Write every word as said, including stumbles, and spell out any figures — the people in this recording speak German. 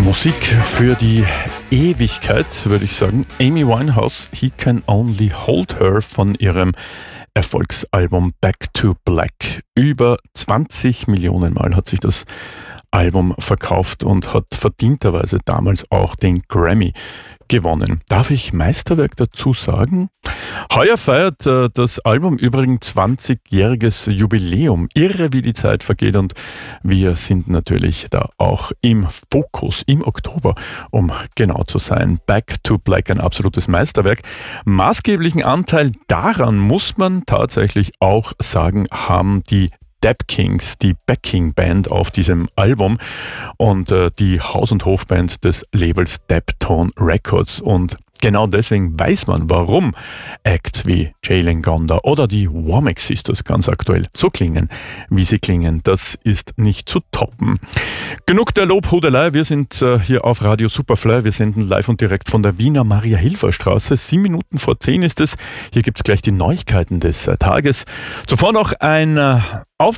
Musik für die Ewigkeit, würde ich sagen. Amy Winehouse, He Can Only Hold Her von ihrem Erfolgsalbum Back to Black. Über zwanzig Millionen Mal hat sich das Album verkauft und hat verdienterweise damals auch den Grammy gewonnen. Darf ich Meisterwerk dazu sagen? Heuer feiert äh, das Album übrigens zwanzigjähriges Jubiläum. Irre, wie die Zeit vergeht, und wir sind natürlich da auch im Fokus im Oktober, um genau zu sein. Back to Black, ein absolutes Meisterwerk. Maßgeblichen Anteil daran, muss man tatsächlich auch sagen, haben die Dap Kings, die Backing-Band auf diesem Album und äh, die Haus- und Hofband des Labels Daptone Records. Und genau deswegen weiß man, warum Acts wie Jalen Gonda oder die Womack Sisters ganz aktuell so klingen, wie sie klingen. Das ist nicht zu toppen. Genug der Lobhudelei. Wir sind äh, hier auf Radio Superfly. Wir senden live und direkt von der Wiener Maria-Hilfer-Straße. Sieben Minuten vor zehn ist es. Hier gibt es gleich die Neuigkeiten des äh, Tages. Zuvor noch ein äh,